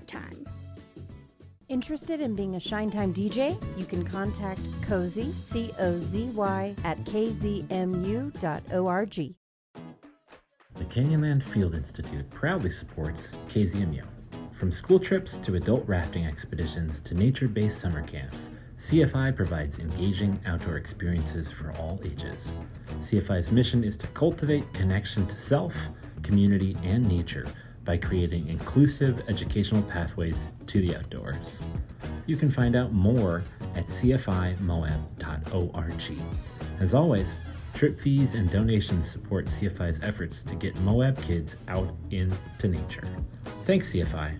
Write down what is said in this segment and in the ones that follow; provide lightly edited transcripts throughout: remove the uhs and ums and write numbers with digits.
time. Interested in being a Shine Time DJ? You can contact Cozy, C-O-Z-Y, at kzmu.org. The Kangaland Field Institute proudly supports KZMU. From school trips to adult rafting expeditions to nature-based summer camps, CFI provides engaging outdoor experiences for all ages. CFI's mission is to cultivate connection to self, community, and nature by creating inclusive educational pathways to the outdoors. You can find out more at cfimoab.org. As always, trip fees and donations support CFI's efforts to get Moab kids out into nature. Thanks, CFI.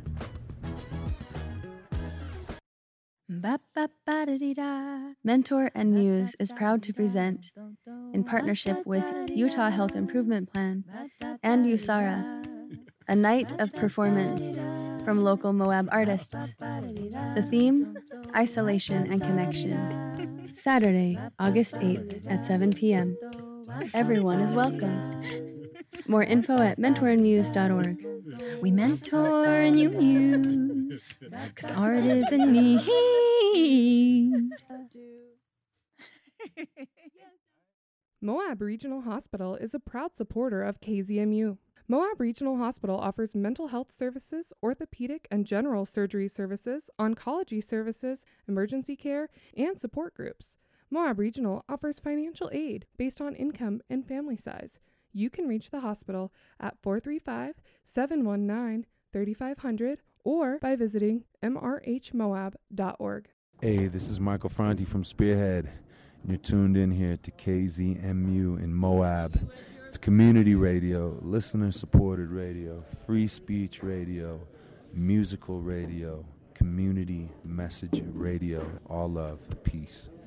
Mentor and Muse is proud to present, in partnership with Utah Health Improvement Plan and USARA, a night of performance from local Moab artists. The theme, Isolation and Connection. Saturday, August 8th at 7 p.m. Everyone is welcome. More info at mentorandmuse.org. We mentor and you muse, 'cause art is in need. Moab Regional Hospital is a proud supporter of KZMU. Moab Regional Hospital offers mental health services, orthopedic and general surgery services, oncology services, emergency care, and support groups. Moab Regional offers financial aid based on income and family size. You can reach the hospital at 435-719-3500 or by visiting mrhmoab.org. Hey, this is Michael Franti from Spearhead, and you're tuned in here to KZMU in Moab. It's community radio, listener-supported radio, free speech radio, musical radio, community message radio, all love, peace.